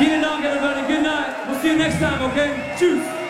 Vielen Dank, everybody. Good night. We'll see you next time, okay? Tschüss.